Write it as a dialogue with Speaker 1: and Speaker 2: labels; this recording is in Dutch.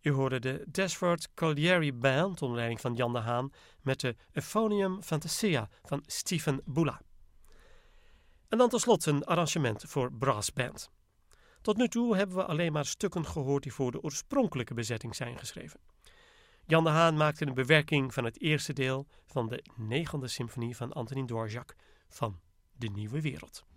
Speaker 1: U hoorde de Desford Colliery Band onder leiding van Jan de Haan met de Euphonium Fantasia van Stephen Bula. En dan tot slot een arrangement voor brassband. Tot nu toe hebben we alleen maar stukken gehoord die voor de oorspronkelijke bezetting zijn geschreven. Jan de Haan maakte een bewerking van het eerste deel van de 9e symfonie van Antonín Dvořák van De Nieuwe Wereld.